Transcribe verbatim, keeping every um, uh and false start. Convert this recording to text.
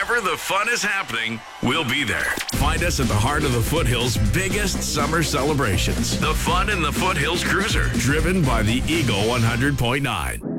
Wherever the fun is happening, we'll be there. Find us at the heart of the Foothills' biggest summer celebrations. The Fun in the Foothills Cruiser, driven by the Eagle one hundred point nine.